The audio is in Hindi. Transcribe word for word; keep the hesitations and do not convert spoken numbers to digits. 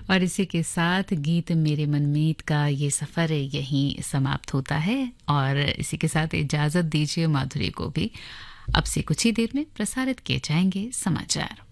और इसी के साथ गीत मेरे मनमीत का ये सफ़र यहीं समाप्त होता है और इसी के साथ इजाज़त दीजिए माधुरी को भी। अब से कुछ ही देर में प्रसारित किए जाएंगे समाचार।